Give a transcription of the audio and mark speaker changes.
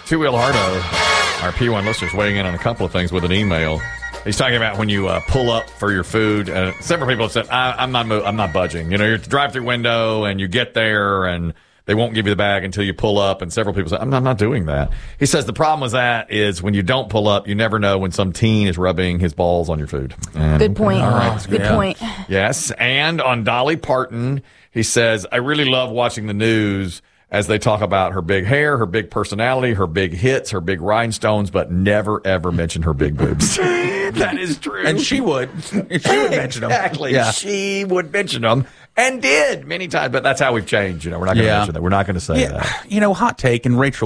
Speaker 1: Two Wheel Hardo, our P1 listeners, weighing in on a couple of things with an email. He's talking about when you pull up for your food. Several people have said, I'm not budging. You know, you're at the drive-through window and you get there and they won't give you the bag until you pull up. And several people say, I'm not doing that. He says the problem with that is when you don't pull up, you never know when some teen is rubbing his balls on your food. And,
Speaker 2: good point.
Speaker 1: All right,
Speaker 2: good point.
Speaker 1: Yes. And on Dolly Parton, he says, I really love watching the news as they talk about her big hair, her big personality, her big hits, her big rhinestones, but never, ever mention her big boobs. That is true.
Speaker 3: And she would. She would mention them.
Speaker 1: Exactly.
Speaker 3: Yeah.
Speaker 1: She would mention them and did many times, but that's how we've changed. You know, we're not going to mention that. We're not going to say that.
Speaker 3: You know, hot take, and Rachel